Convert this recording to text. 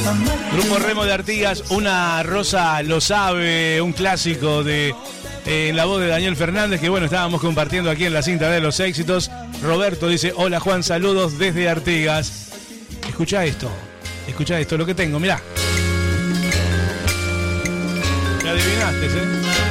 Grupo Remo de Artigas, Una Rosa lo sabe, un clásico de la voz de Daniel Fernández, que bueno, estábamos compartiendo aquí en la cinta de los éxitos. Roberto dice, hola Juan, saludos desde Artigas. Escucha esto, lo que tengo, mirá. Me adivinaste, ¿eh?